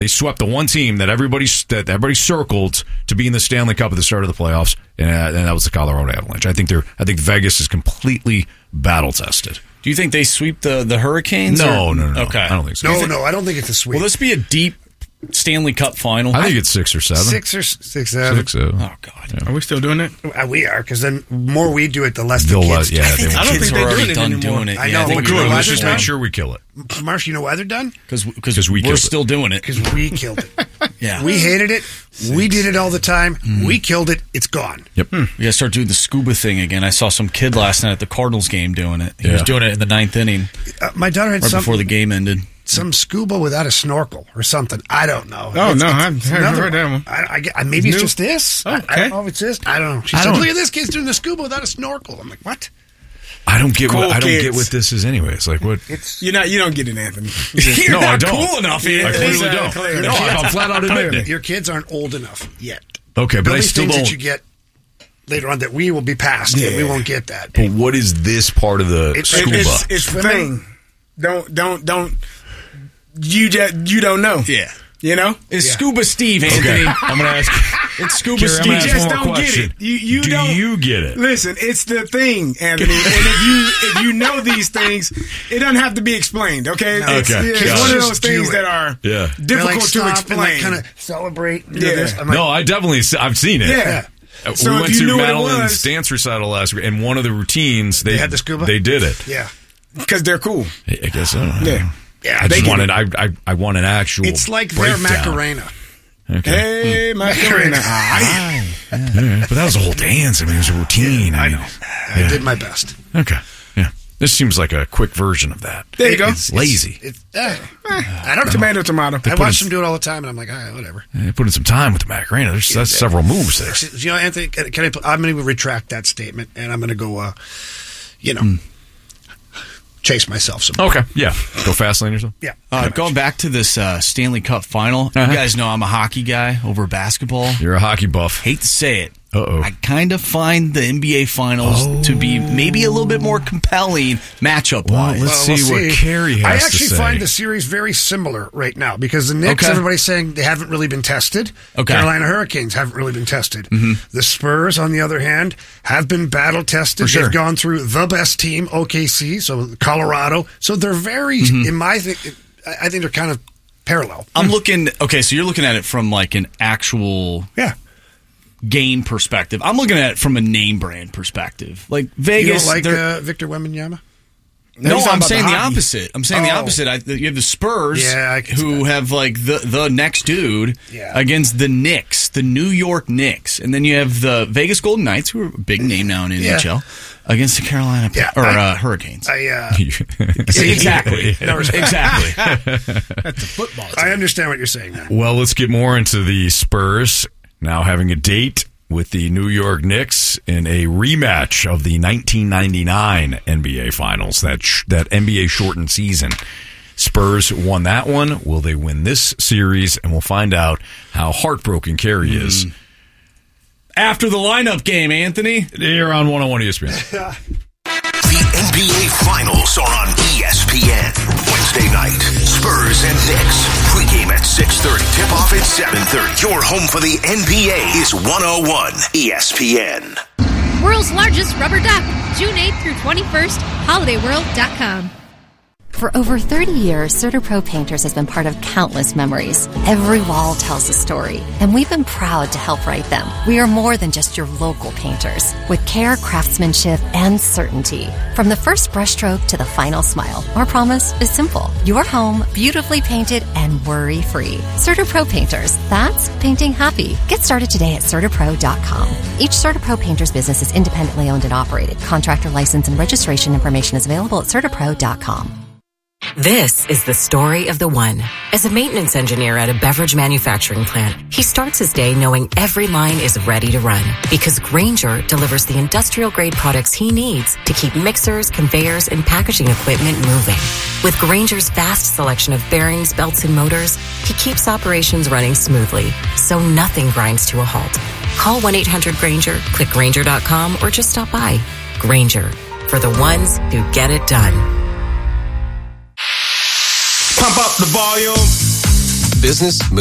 They swept the one team that everybody circled to be in the Stanley Cup at the start of the playoffs, and that was the Colorado Avalanche. I think Vegas is completely battle tested. Do you think they sweep the Hurricanes? No. Okay. I don't think so. No, I don't think it's a sweep. Will this be a deep Stanley Cup final? I think it's 6 or 7. 6 or 6, 7. 6, 7. Oh, God. Are we still doing it? We are, because then more we do it, the less the kids do. I don't think they're already done doing it. I know. Yeah, Good. Let's just make sure we kill it. Marsh, you know why they're done? Because we're still doing it. Because we killed it. Yeah. We hated it. We did it all the time. We killed it. It's gone. Yep. We got to start doing the scuba thing again. I saw some kid last night at the Cardinals game doing it. He was doing it in the 9th inning. My daughter had before the game ended. Some scuba without a snorkel or something. I don't know. Oh, no, I haven't heard that one. Maybe it's just this. Oh, okay. I don't know if it's this. I don't know. She said, look at this kid's doing the scuba without a snorkel. I'm like, what? I don't get what this is anyways. Like what? You don't get it, Anthony. You're I not don't. cool enough, Anthony. I clearly don't. No, I'm flat out admitting it. Your kids aren't old enough yet. Okay, but I still things don't. that you get later on that we will be past. And we won't get that. But what is this part of the scuba? It's the thing. Don't. You don't know. Yeah. You know? It's Scuba Steve, Anthony. Okay. I'm going to ask. It's Scuba Gary, You Steve. just don't get it. You Do don't. you get it? Listen, it's the thing, Anthony. And if you know these things, it doesn't have to be explained. Okay. Okay. It's one of those things that are difficult to explain. Kind of celebrate. I've seen it. Yeah. We went to Madeline's dance recital last week, and one of the routines they had the scuba. They did it. Yeah. Because they're coul. I guess so. Yeah. Yeah, I want an actual. It's like breakdown. their Macarena. Okay. Hey, Macarena. But that was a whole dance. I mean, it was a routine. I know. I did my best. Okay. Yeah. This seems like a quick version of that. There you go. It's lazy. I don't know. Tomato. I watch them do it all the time, and I'm like, all right, whatever. They put in some time with the Macarena. That's several moves there. You know, Anthony, I'm going to retract that statement, and I'm going to go, chase myself some. Okay, yeah. Go fast lane or something? Yeah. Going back to this Stanley Cup final, you guys know I'm a hockey guy over basketball. You're a hockey buff. Hate to say it. Uh-oh. I kind of find the NBA Finals to be maybe a little bit more compelling matchup-wise. Let's see what Carrie has to say. I actually find the series very similar right now because the Knicks, everybody's saying they haven't really been tested. Okay. Carolina Hurricanes haven't really been tested. The Spurs, on the other hand, have been battle-tested. Sure. They've gone through the best team, OKC, so Colorado. So they're very, I think they're kind of parallel. I'm looking, so you're looking at it from like an actual game perspective. I'm looking at it from a name brand perspective. Like Vegas. You don't like Victor Wembanyama? No, I'm saying the opposite. The opposite. You have the Spurs who have like the next dude against the Knicks, the New York Knicks. And then you have the Vegas Golden Knights, who are a big name now in NHL, against the Carolina Hurricanes. Exactly. Exactly. That's a football team. I understand what you're saying now. Well, let's get more into the Spurs now having a date with the New York Knicks in a rematch of the 1999 NBA Finals, that NBA shortened season. Spurs won that one. Will they win this series? And we'll find out how heartbroken Carrie is. After the lineup game, Anthony. Here on 101 ESPN. The NBA Finals are on ESPN. Wednesday night, Spurs and Knicks. Pregame at 6:30. Tip-off at 7:30. Your home for the NBA is 101 ESPN. World's largest rubber duck. June 8th through 21st. HolidayWorld.com. For over 30 years, CertaPro Painters has been part of countless memories. Every wall tells a story, and we've been proud to help write them. We are more than just your local painters, with care, craftsmanship, and certainty. From the first brushstroke to the final smile, our promise is simple. Your home, beautifully painted and worry-free. CertaPro Painters, that's painting happy. Get started today at CertaPro.com. Each CertaPro Painters business is independently owned and operated. Contractor license and registration information is available at CertaPro.com. This is the story of the one. As a maintenance engineer at a beverage manufacturing plant, he starts his day knowing every line is ready to run because Grainger delivers the industrial-grade products he needs to keep mixers, conveyors, and packaging equipment moving. With Grainger's vast selection of bearings, belts, and motors, he keeps operations running smoothly, so nothing grinds to a halt. Call 1-800-GRAINGER, click Grainger.com, or just stop by. Grainger, for the ones who get it done. Pump up the volume. business